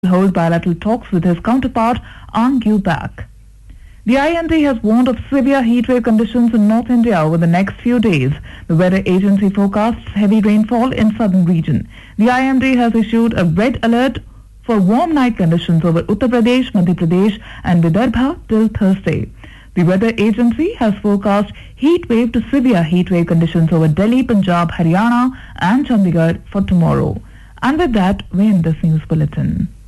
hold bilateral talks with his counterpart Ang Yu-bak. The IMD has warned of severe heatwave conditions in North India over the next few days. The weather agency forecasts heavy rainfall in southern region. The IMD has issued a red alert for warm night conditions over Uttar Pradesh, Madhya Pradesh and Vidarbha till Thursday. The weather agency has forecast heat wave to severe heat wave conditions over Delhi, Punjab, Haryana and Chandigarh for tomorrow. And with that, we end this news bulletin.